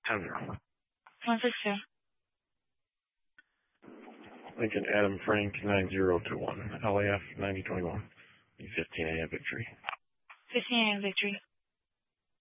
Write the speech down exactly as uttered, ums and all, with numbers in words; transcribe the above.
ten zero. one six two. Lincoln Adam Frank nine zero two one. L A F ninety twenty-one. fifteen A M victory. fifteen A M victory.